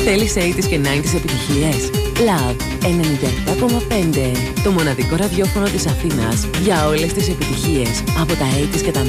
Θέλεις 80s και 90s επιτυχίες? Love 97,5. Το μοναδικό ραδιόφωνο της Αθήνας για όλες τις επιτυχίες από τα 80s και τα